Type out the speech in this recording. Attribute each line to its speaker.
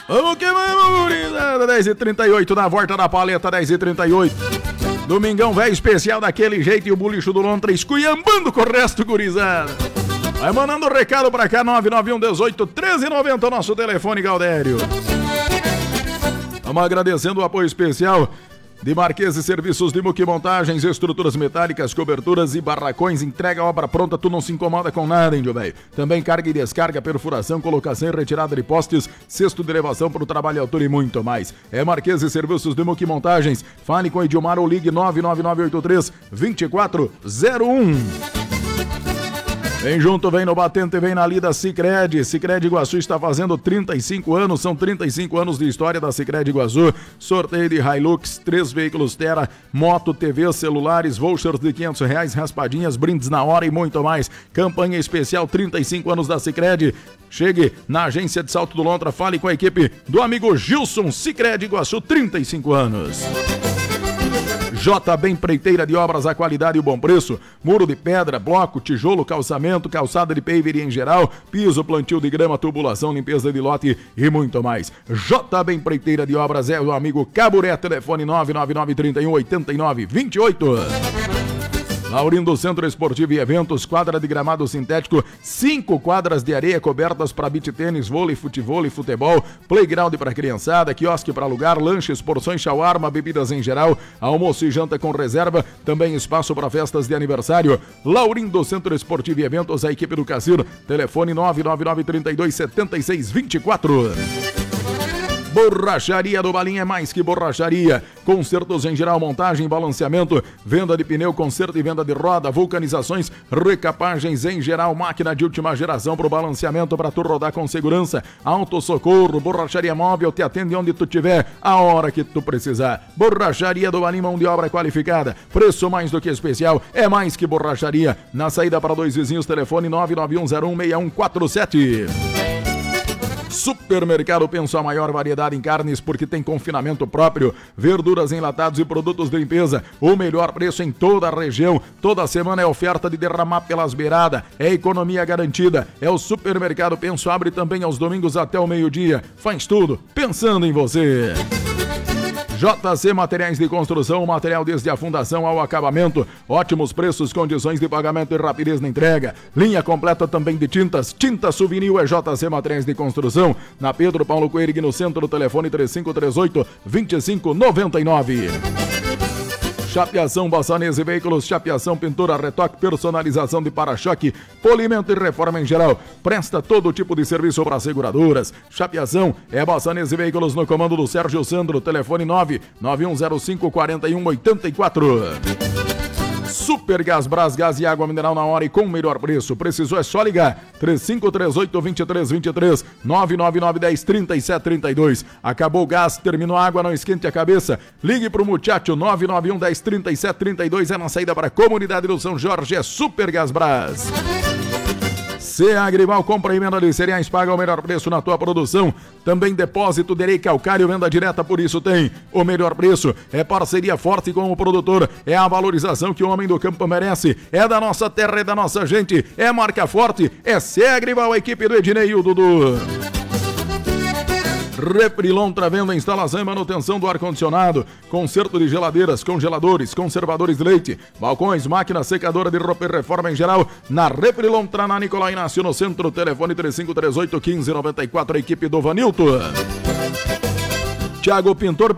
Speaker 1: Vamos que vamos, gurizada. 10h38 na volta da paleta, 10h38. Domingão velho especial daquele jeito e o bulicho do Lontra esculhambando com o resto, gurizada. Vai mandando um recado pra cá, 99118-1390, nosso telefone, Galdério. Vamos agradecendo o apoio especial de Marquese Serviços de Muquimontagens, estruturas metálicas, coberturas e barracões. Entrega a obra pronta, tu não se incomoda com nada, índio velho. Também carga e descarga, perfuração, colocação e retirada de postes, cesto de elevação para o trabalho altura e muito mais. É Marquese Serviços de Muquimontagens. Fale com Edilmar ou ligue 99983-2401. Vem junto, vem no batente, vem na lida Sicredi. Sicredi Iguaçu está fazendo 35 anos, são 35 anos de história da Sicredi Iguaçu. Sorteio de Hilux, 3 veículos Terra, moto, TV, celulares, vouchers de R$500, raspadinhas, brindes na hora e muito mais. Campanha especial 35 anos da Sicredi. Chegue na agência de Salto do Lontra, fale com a equipe do amigo Gilson. Sicredi Iguaçu, 35 anos. JB Empreiteira de Obras, a qualidade e o bom preço. Muro de pedra, bloco, tijolo, calçamento, calçada de paver em geral, piso, plantio de grama, tubulação, limpeza de lote e muito mais. JB Empreiteira de Obras é o amigo Caburé, telefone 999318928. Laurindo Centro Esportivo e Eventos, quadra de gramado sintético, 5 quadras de areia cobertas para beach tênis, vôlei, futevôlei, futebol, playground para criançada, quiosque para alugar, lanches, porções, shawarma, bebidas em geral, almoço e janta com reserva, também espaço para festas de aniversário. Laurindo Centro Esportivo e Eventos, a equipe do Cassir, telefone 999327624. Borracharia do Balim é mais que borracharia. Consertos em geral, montagem, balanceamento, venda de pneu, conserto e venda de roda, vulcanizações, recapagens em geral, máquina de última geração para o balanceamento para tu rodar com segurança. Autossocorro, borracharia móvel, te atende onde tu tiver, a hora que tu precisar. Borracharia do Balim, mão de obra qualificada, preço mais do que especial, é mais que borracharia. Na saída para Dois Vizinhos, telefone 991016147. Supermercado Penso, a maior variedade em carnes porque tem confinamento próprio, verduras, enlatados e produtos de limpeza, o melhor preço em toda a região. Toda semana é oferta de derramar pelas beiradas, é economia garantida. É o Supermercado Penso, abre também aos domingos até o meio-dia. Faz tudo pensando em você. JC Materiais de Construção, material desde a fundação ao acabamento, ótimos preços, condições de pagamento e rapidez na entrega. Linha completa também de tintas, tinta Souvenir é JC Materiais de Construção, na Pedro Paulo Coelho, no centro, telefone 3538-2599. Chapeação, Bassanese Veículos, chapeação, pintura, retoque, personalização de para-choque, polimento e reforma em geral. Presta todo tipo de serviço para seguradoras. Chapeação é Bassanese Veículos no comando do Sérgio Sandro, telefone 99105-4184. Super Gás Brás, gás e água mineral na hora e com o melhor preço. Precisou é só ligar. 3538-2323, 999-10-3732. Acabou o gás, terminou a água, não esquente a cabeça. Ligue pro muchacho 991-10-3732. É na saída para a comunidade do São Jorge, é Super Gás Brás. Agrival, compra e venda de cereais, paga o melhor preço na tua produção. Também depósito de areia calcário, venda direta, por isso tem o melhor preço. É parceria forte com o produtor, é a valorização que o homem do campo merece. É da nossa terra, é da nossa gente, é marca forte, é Agrival, a equipe do Ednei e o Dudu. Reprilontra, venda, instalação e manutenção do ar-condicionado, conserto de geladeiras, congeladores, conservadores de leite, balcões, máquina secadora de roupa e reforma em geral. Na Reprilontra, na Nicolau Inácio, no centro, telefone 3538-1594, a equipe do Vanilton. Thiago Pintor